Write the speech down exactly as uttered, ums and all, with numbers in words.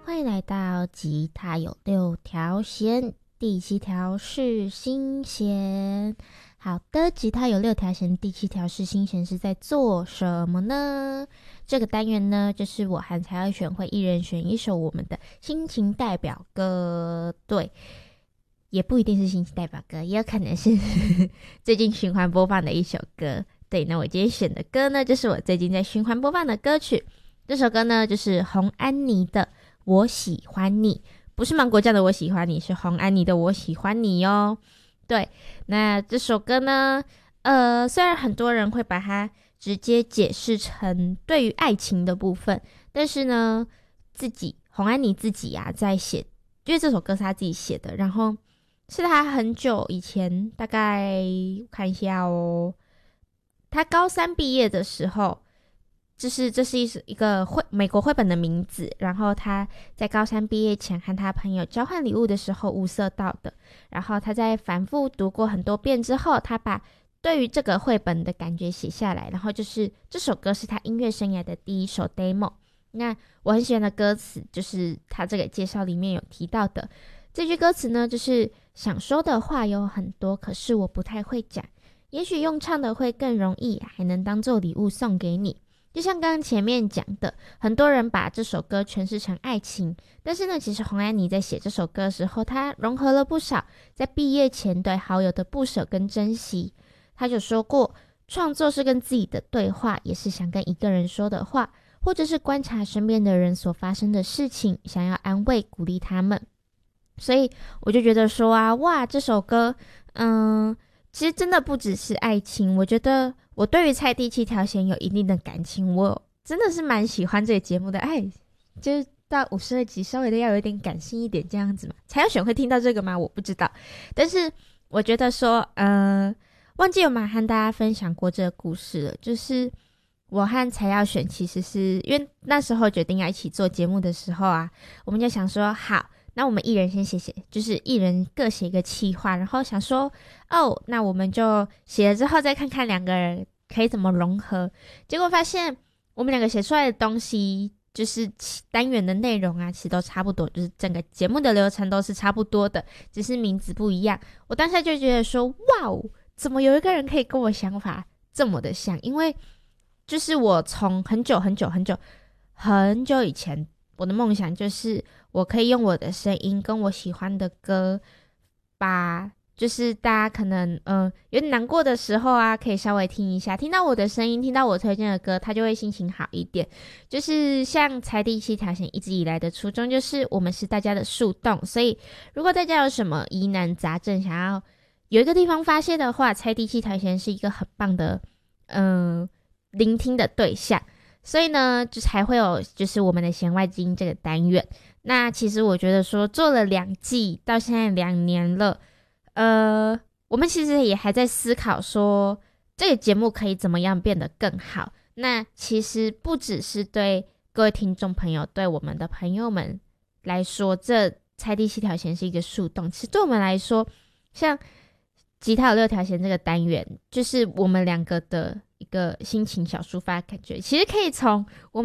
欢迎来到吉他有六条弦，第七条是心弦。好的，吉他有六条弦，第七条是心弦是在做什么呢？这个单元呢，就是我和才要选会一人选一首我们的心情代表歌。对，也不一定是心情代表歌，也有可能是最近循环播放的一首歌。对，那我今天选的歌呢，就是我最近在循环播放的歌曲。这首歌呢，就是洪安妮的我喜欢你，不是芒果酱的我喜欢你，是洪安妮的我喜欢你哦。对，那这首歌呢，呃，虽然很多人会把它直接解释成对于爱情的部分，但是呢，自己洪安妮自己啊，在写，因为这首歌是他自己写的，然后是他很久以前，大概看一下哦，他高三毕业的时候。就是这是一一个绘美国绘本的名字，然后他在高三毕业前和他朋友交换礼物的时候物色到的，然后他在反复读过很多遍之后，他把对于这个绘本的感觉写下来，然后就是这首歌是他音乐生涯的第一首 demo。 那我很喜欢的歌词就是他这个介绍里面有提到的这句歌词呢，就是想说的话有很多，可是我不太会讲，也许用唱的会更容易，还能当做礼物送给你。就像刚刚前面讲的，很多人把这首歌诠释成爱情，但是呢，其实洪安妮在写这首歌的时候，她融合了不少在毕业前对好友的不舍跟珍惜。她就说过，创作是跟自己的对话，也是想跟一个人说的话，或者是观察身边的人所发生的事情，想要安慰鼓励他们。所以我就觉得说啊，哇，这首歌嗯其实真的不只是爱情，我觉得我对于猜第七条弦有一定的感情，我真的是蛮喜欢这个节目的。哎，就是到五十二集稍微的要有一点感性一点这样子嘛。才要选会听到这个吗？我不知道，但是我觉得说呃，忘记有没有和大家分享过这个故事了，就是我和才要选其实是因为那时候决定要一起做节目的时候啊，我们就想说好，那我们一人先写写，就是一人各写一个企划，然后想说哦，那我们就写了之后再看看两个人可以怎么融合。结果发现我们两个写出来的东西，就是单元的内容啊，其实都差不多，就是整个节目的流程都是差不多的，只是名字不一样。我当下就觉得说哇哦，怎么有一个人可以跟我想法这么的像？因为就是我从很久很久很久很久以前，我的梦想就是我可以用我的声音跟我喜欢的歌，把就是大家可能嗯、呃、有点难过的时候啊，可以稍微听一下，听到我的声音，听到我推荐的歌，他就会心情好一点。就是像猜第七条弦一直以来的初衷，就是我们是大家的树洞，所以如果大家有什么疑难杂症，想要有一个地方发泄的话，猜第七条弦是一个很棒的嗯、呃、聆听的对象。所以呢，就才会有就是我们的弦外之音这个单元。那其实我觉得说做了两季到现在两年了，呃，我们其实也还在思考说这个节目可以怎么样变得更好。那其实不只是对各位听众朋友，对我们的朋友们来说，这猜第七条弦是一个树洞。其实对我们来说，像吉他有六条弦这个单元，就是我们两个的一个心情小抒发的感觉，其实可以从我们